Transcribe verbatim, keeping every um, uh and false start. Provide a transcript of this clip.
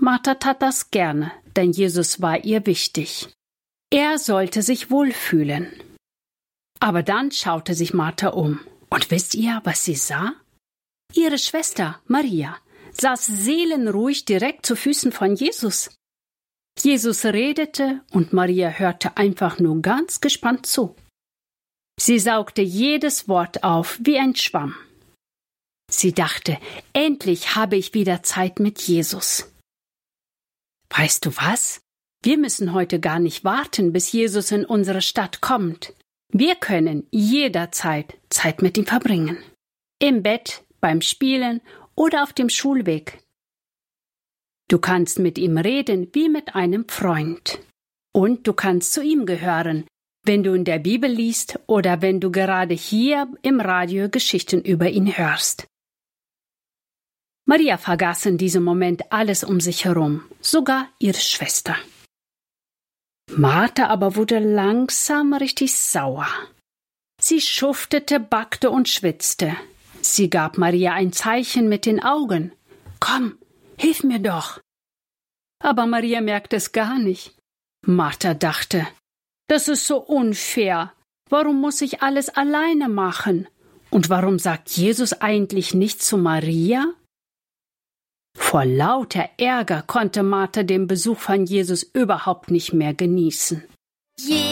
Martha tat das gerne, denn Jesus war ihr wichtig. Er sollte sich wohlfühlen. Aber dann schaute sich Martha um. Und wisst ihr, was sie sah? Ihre Schwester, Maria, saß seelenruhig direkt zu Füßen von Jesus. Jesus redete und Maria hörte einfach nur ganz gespannt zu. Sie saugte jedes Wort auf wie ein Schwamm. Sie dachte, endlich habe ich wieder Zeit mit Jesus. Weißt du was? Wir müssen heute gar nicht warten, bis Jesus in unsere Stadt kommt. Wir können jederzeit Zeit mit ihm verbringen. Im Bett, beim Spielen oder auf dem Schulweg. Du kannst mit ihm reden wie mit einem Freund. Und du kannst zu ihm gehören, wenn du in der Bibel liest oder wenn du gerade hier im Radio Geschichten über ihn hörst. Maria vergaß in diesem Moment alles um sich herum, sogar ihre Schwester. Martha aber wurde langsam richtig sauer. Sie schuftete, backte und schwitzte. Sie gab Maria ein Zeichen mit den Augen. »Komm, hilf mir doch!« Aber Maria merkte es gar nicht. Martha dachte, »Das ist so unfair. Warum muss ich alles alleine machen? Und warum sagt Jesus eigentlich nichts zu Maria?« Vor lauter Ärger konnte Martha den Besuch von Jesus überhaupt nicht mehr genießen.